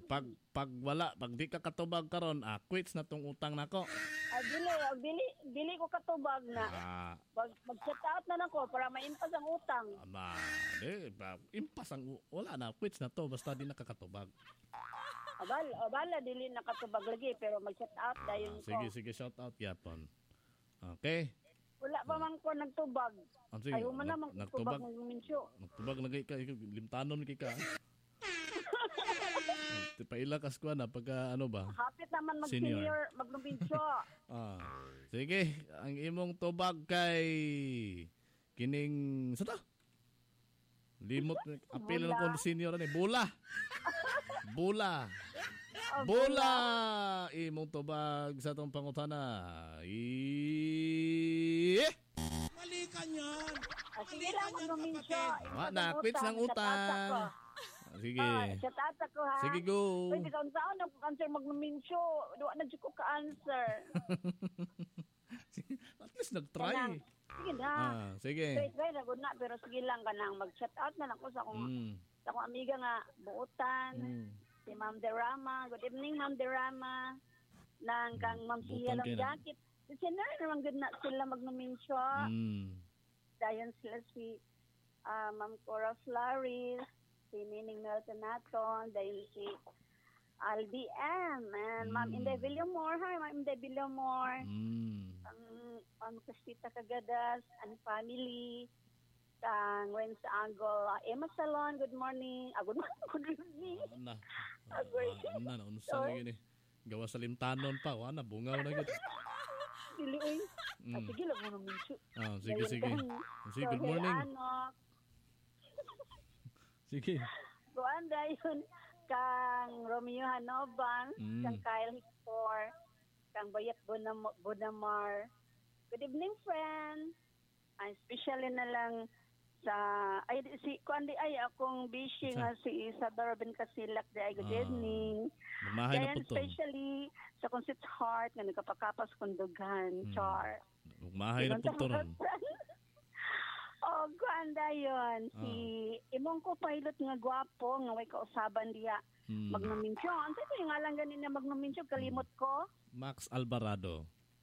pag wala, pag di ka katubag karon, quits na tong utang nako. Dili ko katubag na. Mag-chat out na nako para maimpas ang utang. Impas ang wala na, quits na to basta di nakakatubag. Abala dili nakatubag lagi pero mag-chat out dayon ko. Sige, shout out yapon. Okay. Wala pa man ko nagtubag. Ayaw man naman nagtubag ng minsyo. Nagtubag na ka, limtanon ka. Pailakas ko na pagka ano ba? Hapit naman mag-senior, magnuminsyo. Sige, ang imong tubag kay kining sa ta? Limot, apil na ko senior ni Bula. Bula! Imong tubag sa itong pangutana. Mali ka niyan. Sige lang, magnuminsyo. Quits ng utang. Sige. Chat out ako ha. Sige, go. Pwede ka saan na answer magnuminsyo. Doon na dyan ko ka-answer. At least nag-try. Sige na. Sige. Try na good na. Pero sige lang ka nang mag-chat out na lang ko sa akong amiga nga, buutan. Si Ma'am Derama. Good evening, Ma'am Derama. Nang kang Ma'am Sia ng jacket. Sinner naman good na sila magnuminsyo. Dayon sila si Ma'am Cora Flores, si Nining Melton Naton, dayon si Albi M. And Ma'am Inday Villamor. Hi, Ma'am Inday Villamor. Ang Castita Cagadas and family. Kang Wen sa Angle, Emma Salon, good morning. Good evening. Unsa na gini. Gawa sa limtanon pa, wala bungaw na gid. Dili oy. Sige lang mo minsu. Sige. Sige, good morning. Sige. Kuan dayon kang Romeo Hanoban, kang Kyle Hector, kang Bayat Bonamar. Good evening, friend. Especially na lang sa akong busy nga si Isabel Robin Casilak de good evening. Mamahay na po to. Especially sa Concept Heart nga nagkapakapas kundugan, Char. Mamahay na po to ron. Kuanda yun. Si imong ko pilot nga gwapo nga way kausaban diya. Magnuminsyo. Ano ito yung alang ganin na magnuminsyo? Kalimot ko? Max Alvarado.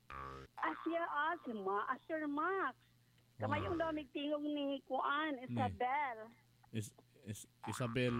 Sir Max. Kamayong daw tingog ni Kuan, Isabel. Isabel.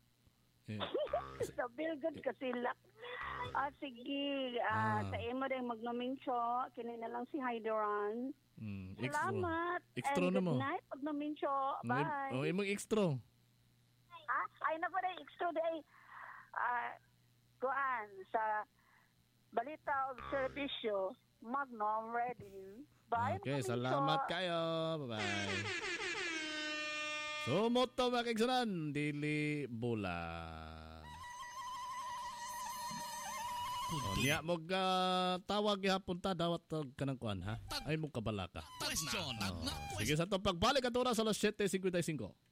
Isabel, good kasilak. Sige. Sa imo rin magnuminsyo. Kini na lang si Hyderon. Salamat. Extra na mo. Good night, magnuminsyo. Bye. Imong extra. Ay na pa rin, extra day. Kuan, sa Balita of Servisyo, Magnom ready. Bye. Okay, salamat kayo. Bye-bye. Sumoto mga kaigsunan, dili bula. Niya mo tawag yapon ta dawat ka ng kuan ha. Ay mo kabala ka. Sige sa to pagbalik at oras alas 7:55.